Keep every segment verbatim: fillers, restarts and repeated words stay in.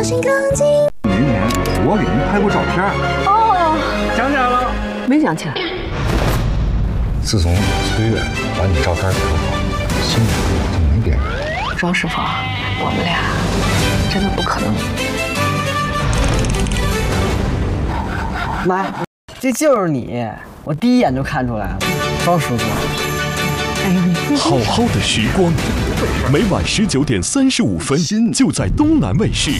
小心更近。 那年我给您拍过照片。 哦， 想起来了？ 没想起来。 自从崔月把你照片给我，心里就没别人。 庄师傅，我们俩真的不可能。 妈，这就是你，我第一眼就看出来了，庄叔叔。哎呀，你好好的时光，每晚十九点三十五分，就在东南卫视。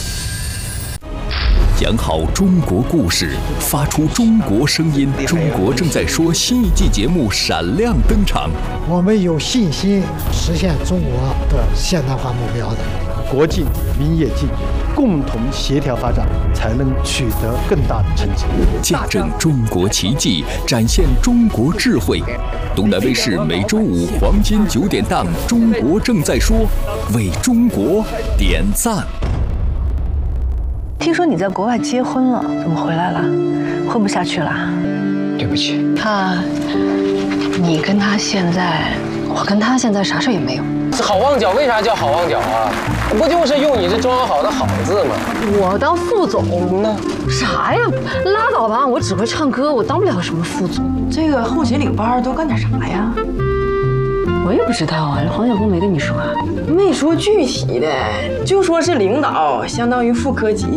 讲好中国故事，发出中国声音。中国正在说新一季节目闪亮登场。 我们有信心实现中国的现代化目标的。 国进民业进，共同协调发展，才能取得更大的成绩。 见证中国奇迹，展现中国智慧。东南卫视每周五黄金九点档《中国正在说》，为中国点赞。 听说你在国外结婚了，怎么回来了？混不下去了？ 对不起， 他，你跟他现在，我跟他现在啥事也没有。 好望角为啥叫好望角啊？不就是用你这装好的好字吗？ 我当副总呢？啥呀？拉倒吧！我只会唱歌，我当不了什么副总。 这个后勤领班都干点啥呀？ 我也不知道啊，这黄晓峰没跟你说啊？ 没说具体的，就说是领导，相当于副科级。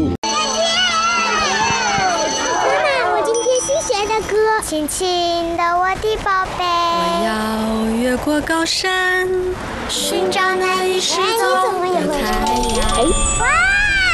妈妈，我今天新学的歌，亲亲的我的宝贝。 我要越过高山，寻找那一世走的太阳。 哇！